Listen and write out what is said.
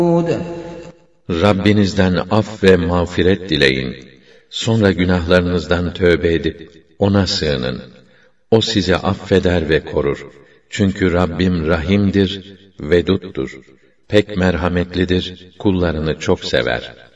Rabbinizden af ve mağfiret dileyin. Sonra günahlarınızdan tövbe edip ona sığının. O sizi affeder ve korur. Çünkü Rabbim rahimdir, veduttur. Pek merhametlidir, kullarını çok sever.